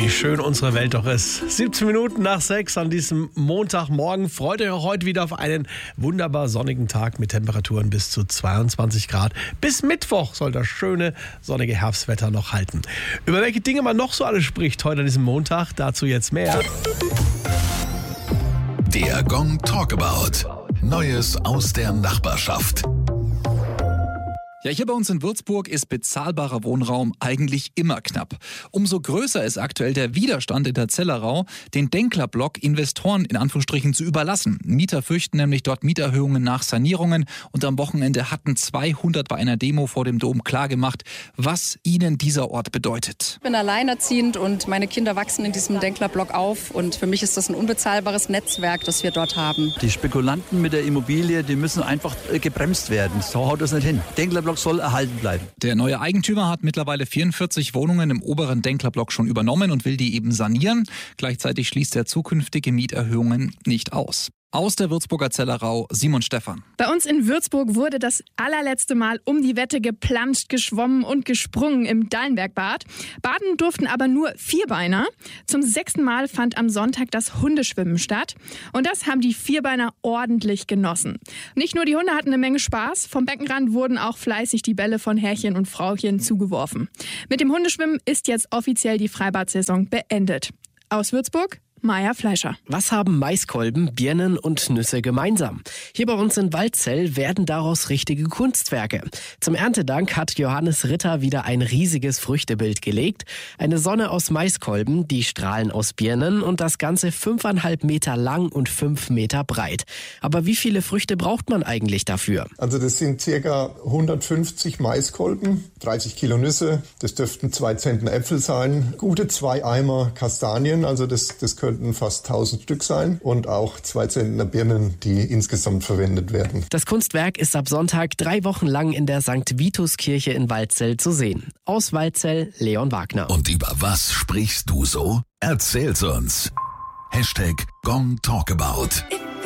Wie schön unsere Welt doch ist. 17 Minuten nach 6 an diesem Montagmorgen. Freut euch heute wieder auf einen wunderbar sonnigen Tag mit Temperaturen bis zu 22 Grad. Bis Mittwoch soll das schöne sonnige Herbstwetter noch halten. Über welche Dinge man noch so alles spricht heute an diesem Montag, dazu jetzt mehr. Der Gong Talkabout. Neues aus der Nachbarschaft. Ja, hier bei uns in Würzburg ist bezahlbarer Wohnraum eigentlich immer knapp. Umso größer ist aktuell der Widerstand in der Zellerau, den Denklerblock Investoren in Anführungsstrichen zu überlassen. Mieter fürchten nämlich dort Mieterhöhungen nach Sanierungen und am Wochenende hatten 200 bei einer Demo vor dem Dom klargemacht, was ihnen dieser Ort bedeutet. Ich bin alleinerziehend und meine Kinder wachsen in diesem Denklerblock auf und für mich ist das ein unbezahlbares Netzwerk, das wir dort haben. Die Spekulanten mit der Immobilie, die müssen einfach gebremst werden. So haut das nicht hin. Denklerblock soll erhalten bleiben. Der neue Eigentümer hat mittlerweile 44 Wohnungen im oberen Denklerblock schon übernommen und will die eben sanieren. Gleichzeitig schließt er zukünftige Mieterhöhungen nicht aus. Aus der Würzburger Zellerau, Simon Stephan. Bei uns in Würzburg wurde das allerletzte Mal um die Wette geplanscht, geschwommen und gesprungen im Dallenbergbad. Baden durften aber nur Vierbeiner. Zum 6. Mal fand am Sonntag das Hundeschwimmen statt. Und das haben die Vierbeiner ordentlich genossen. Nicht nur die Hunde hatten eine Menge Spaß. Vom Beckenrand wurden auch fleißig die Bälle von Herrchen und Frauchen zugeworfen. Mit dem Hundeschwimmen ist jetzt offiziell die Freibad-Saison beendet. Aus Würzburg, Maja Fleischer. Was haben Maiskolben, Birnen und Nüsse gemeinsam? Hier bei uns in Waldzell werden daraus richtige Kunstwerke. Zum Erntedank hat Johannes Ritter wieder ein riesiges Früchtebild gelegt. Eine Sonne aus Maiskolben, die Strahlen aus Birnen und das Ganze 5,5 Meter lang und 5 Meter breit. Aber wie viele Früchte braucht man eigentlich dafür? Also das sind ca. 150 Maiskolben, 30 Kilo Nüsse, das dürften 2 Zentner Äpfel sein, gute 2 Eimer Kastanien, also das könnten fast 1000 Stück sein und auch 2 Zentner Birnen, die insgesamt verwendet werden. Das Kunstwerk ist ab Sonntag 3 Wochen lang in der St. Vitus-Kirche in Waldzell zu sehen. Aus Waldzell, Leon Wagner. Und über was sprichst du so? Erzähl's uns. #GongTalkabout.